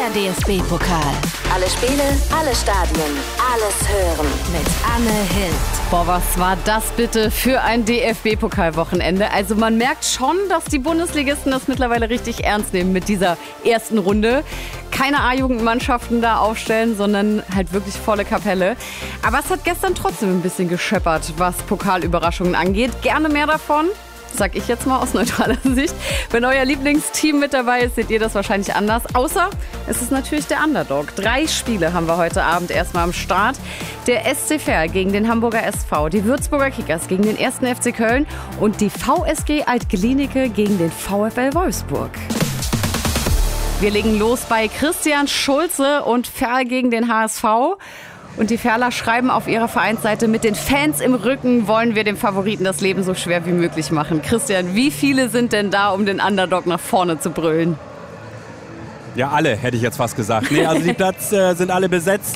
DFB-Pokal. Alle Spiele, alle Stadien, alles hören. Mit Anne Hild. Boah, was war das bitte für ein DFB-Pokal-Wochenende? Also man merkt schon, dass die Bundesligisten das mittlerweile richtig ernst nehmen mit dieser ersten Runde. Keine A-Jugendmannschaften da aufstellen, sondern halt wirklich volle Kapelle. Aber es hat gestern trotzdem ein bisschen gescheppert, was Pokalüberraschungen angeht. Gerne mehr davon. Sag ich jetzt mal aus neutraler Sicht. Wenn euer Lieblingsteam mit dabei ist, seht ihr das wahrscheinlich anders. Außer es ist natürlich der Underdog. 3 Spiele haben wir heute Abend erstmal am Start. Der SC Verl gegen den Hamburger SV, die Würzburger Kickers gegen den 1. FC Köln und die VSG Alt-Glienicke gegen den VfL Wolfsburg. Wir legen los bei Christian Schulze und Verl gegen den HSV. Und die Verler schreiben auf ihrer Vereinsseite: Mit den Fans im Rücken wollen wir dem Favoriten das Leben so schwer wie möglich machen. Christian, wie viele sind denn da, um den Underdog nach vorne zu brüllen? Ja, alle, hätte ich jetzt fast gesagt. Nee, also die Plätze sind alle besetzt.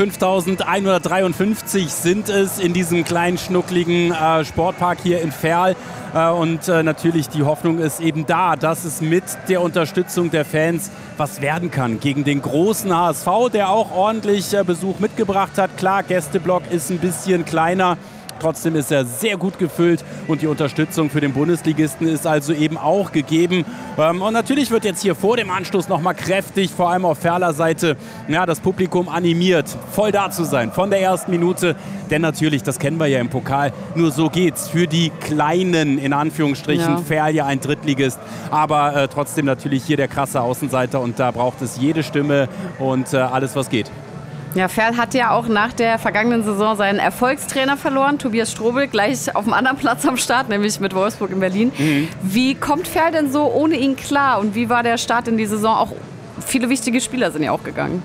5.153 sind es in diesem kleinen, schnuckligen Sportpark hier in Verl. Und natürlich die Hoffnung ist eben da, dass es mit der Unterstützung der Fans was werden kann gegen den großen HSV, der auch ordentlich Besuch mitgebracht hat. Klar, Gästeblock ist ein bisschen kleiner. Trotzdem ist er sehr gut gefüllt und die Unterstützung für den Bundesligisten ist also eben auch gegeben. Und natürlich wird jetzt hier vor dem Anstoß nochmal kräftig, vor allem auf Verler Seite, ja, das Publikum animiert, voll da zu sein von der ersten Minute. Denn natürlich, das kennen wir ja im Pokal, nur so geht's für die kleinen, in Anführungsstrichen, ja. Verl ja ein Drittligist. Aber trotzdem natürlich hier der krasse Außenseiter und da braucht es jede Stimme und alles, was geht. Ja, Verl hat ja auch nach der vergangenen Saison seinen Erfolgstrainer verloren, Tobias Strobel, gleich auf dem anderen Platz am Start, nämlich mit Wolfsburg in Berlin. Wie kommt Verl denn so ohne ihn klar und wie war der Start in die Saison? Auch viele wichtige Spieler sind ja auch gegangen.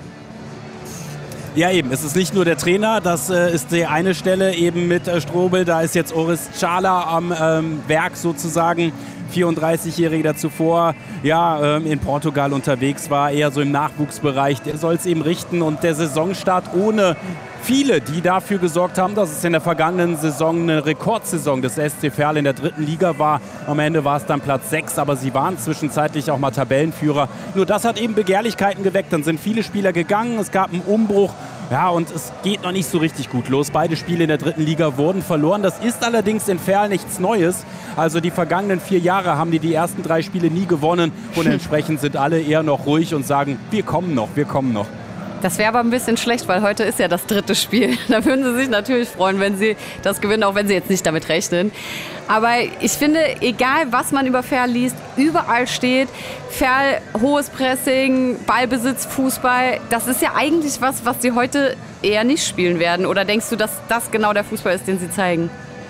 Ja eben, es ist nicht nur der Trainer, das ist die eine Stelle eben mit Strobel, da ist jetzt Oris Çağlar am Werk sozusagen. 34-Jähriger, der zuvor in Portugal unterwegs war, eher so im Nachwuchsbereich. Der soll es eben richten und der Saisonstart ohne viele, die dafür gesorgt haben, dass es in der vergangenen Saison eine Rekordsaison des SC Verl in der 3. Liga war. Am Ende war es dann Platz 6, aber sie waren zwischenzeitlich auch mal Tabellenführer. Nur das hat eben Begehrlichkeiten geweckt. Dann sind viele Spieler gegangen, es gab einen Umbruch. Ja, und es geht noch nicht so richtig gut los. Beide Spiele in der 3. Liga wurden verloren. Das ist allerdings in Verl nichts Neues. Also die vergangenen 4 Jahre haben die ersten 3 Spiele nie gewonnen. Und entsprechend sind alle eher noch ruhig und sagen, wir kommen noch, wir kommen noch. Das wäre aber ein bisschen schlecht, weil heute ist ja das 3. Spiel. Da würden sie sich natürlich freuen, wenn sie das gewinnen, auch wenn sie jetzt nicht damit rechnen. Aber ich finde, egal was man über Verl liest, überall steht Verl, hohes Pressing, Ballbesitz, Fußball. Das ist ja eigentlich was sie heute eher nicht spielen werden. Oder denkst du, dass das genau der Fußball ist, den sie zeigen?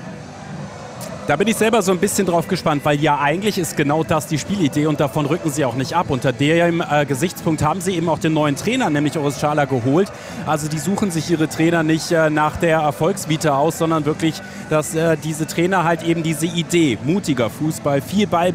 Da bin ich selber so ein bisschen drauf gespannt, weil ja eigentlich ist genau das die Spielidee und davon rücken sie auch nicht ab. Unter dem Gesichtspunkt haben sie eben auch den neuen Trainer, nämlich Oris Çağlar, geholt. Also die suchen sich ihre Trainer nicht nach der Erfolgsvita aus, sondern wirklich, dass diese Trainer halt eben diese Idee, mutiger Fußball, viel Ball